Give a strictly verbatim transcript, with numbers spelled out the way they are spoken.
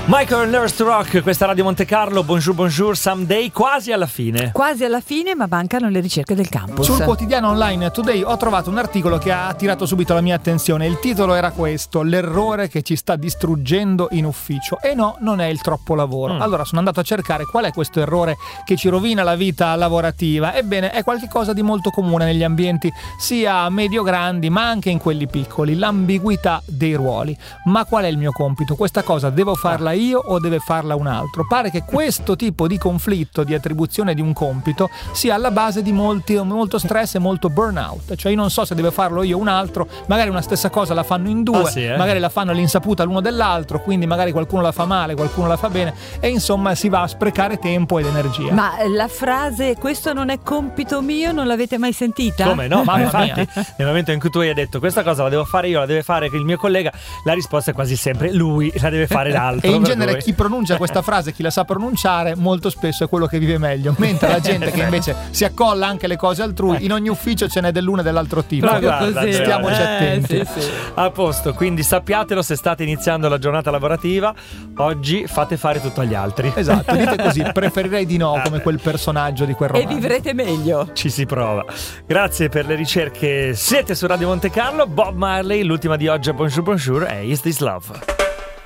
Michael Nurse to Rock, questa Radio Monte Carlo, bonjour bonjour, someday, quasi alla fine. Quasi alla fine, ma mancano le ricerche del campus. Sul quotidiano online Today ho trovato un articolo che ha attirato subito la mia attenzione. Il titolo era questo: l'errore che ci sta distruggendo in ufficio. E no, non è il troppo lavoro. Mm. Allora sono andato a cercare qual è questo errore che ci rovina la vita lavorativa. Ebbene, è qualcosa di molto comune negli ambienti sia medio-grandi ma anche in quelli piccoli: l'ambiguità dei ruoli. Ma qual è il mio compito? Questa cosa devo farla io o deve farla un altro? Pare che questo tipo di conflitto di attribuzione di un compito sia alla base di molti, molto stress e molto burnout. Cioè io non so se deve farlo io o un altro, magari una stessa cosa la fanno in due, ah, sì, eh? magari la fanno all'insaputa l'uno dell'altro, quindi magari qualcuno la fa male, qualcuno la fa bene e insomma si va a sprecare tempo ed energia. Ma la frase "questo non è compito mio" non l'avete mai sentita? Come no? Ma Mamma infatti mia. nel momento in cui tu hai detto questa cosa la devo fare io, la deve fare il mio collega, la risposta è quasi sempre lui la deve fare l'altro. E in genere lui. chi pronuncia questa frase, chi la sa pronunciare, molto spesso è quello che vive meglio, mentre la gente che invece si accolla anche le cose altrui, in ogni ufficio ce n'è dell'uno e dell'altro tipo. Ma guarda, così. Stiamoci Eh, attenti. sì, sì. A posto, quindi sappiatelo, se state iniziando la giornata lavorativa, oggi fate fare tutto agli altri. Esatto, dite così: preferirei di no, come quel personaggio di quel E romanzo. vivrete meglio. Ci si prova. Grazie per le ricerche. Siete su Radio Monte Carlo. Bob Marley, l'ultima di oggi a Bonjour Bonjour è Is This Love.